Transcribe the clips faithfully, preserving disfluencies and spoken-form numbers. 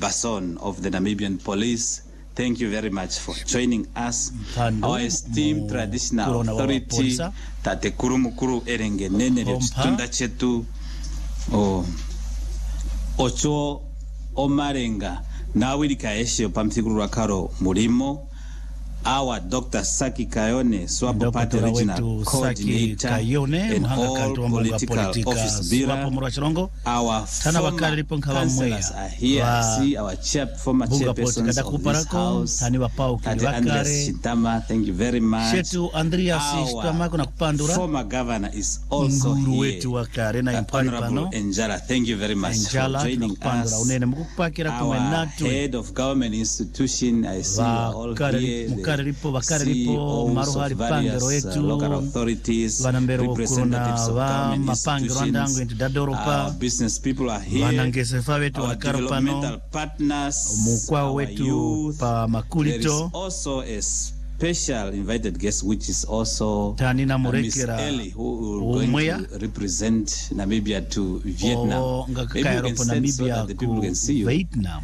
baton of the Namibian police. Thank you very much for joining us. Pando, our esteemed traditional authority, Tate Kurumukuru Erenge Nene Tunda Chetu, o Ocho Omarenga, Nawiri Kaeshe Pamtikuru Rakaro Murimo, our Doctor Saki Kayone, Swapo Party Regional Coordinator, and all political office bearer. Our former councillors are here. See our chair, former chairpersons of this house, Tate Andreas Shitama, thank you very much. Our former governor is also here, Honorable Enjala, thank you very much for joining us. Our head of government institution, I see you all here. Ripo bakaripo maruhari pangero yetu local authorities, representatives of government institutions, our business people are here, our developmental partners, our youth. There is also a special invited guest, which is also Miss Ellie, who is going to represent Namibia to Vietnam. Maybe you can send so that the people can see you. Vietnam.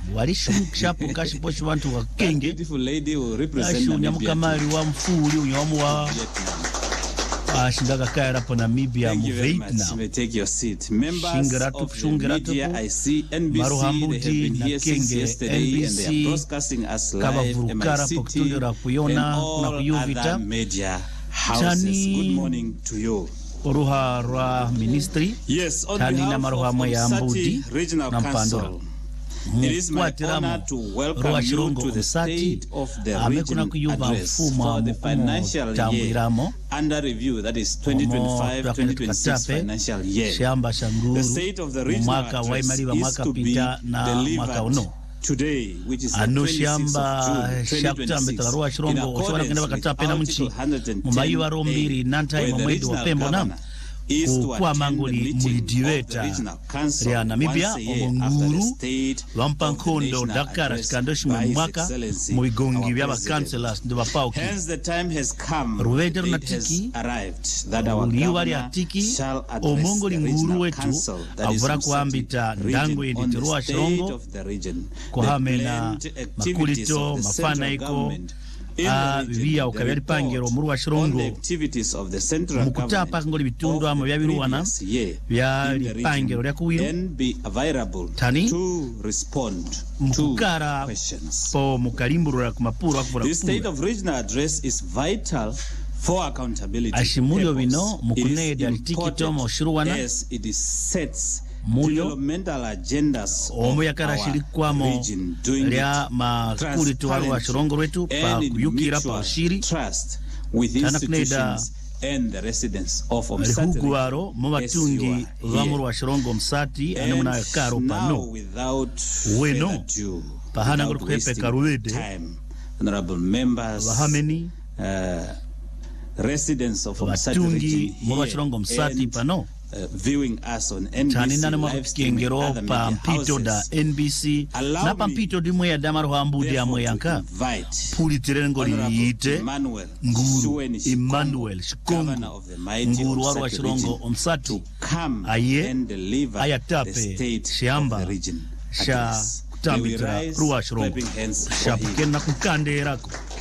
That beautiful lady will represent Namibia to Vietnam. Thank you very much. You may take your seat. Members of the media, I see N B C, they have been here since yesterday and they are broadcasting us live, M I C T, and all other media houses. Good morning to you. Yes, on behalf of Omsati Regional Council, it is my honor to welcome you to the State of the Region Address for the financial year under review, that is twenty twenty-five twenty twenty-six financial year. The State of the Regional Address is to be delivered today, which is the twenty-sixth of June twenty twenty-six, in accordance with Article one hundred ten A, where the regional governor is to attend the meeting of the regional council once a year after the state of the national address by His Excellency our President. Hence the time has come, it has arrived, that our governor shall address the regional council, that is Omsati region, on the state of the region, the planned activities of the central government in the region, the report on the activities of the central government of the previous year in the region, then be available to respond to questions. The State of Regional Address is vital for accountability purpose. It is important as it sets developmental agendas of our region, doing it transparently and in mutual trust with institutions and the residents of Omsati region, and now without further ado, without wasting time, honorable members, uh, residents of Omsati region here, and Uh, viewing us on N B C live streaming other media houses. N B C na pampito dimwe ya damaru hambu ya mweyanka pulitirengo liite nguru Emmanuel Shikongo nguru waru wa Shirongo Omsati aye ayatape shiamba sha kutambitra ruwa Shirongo shapukena kukande rako.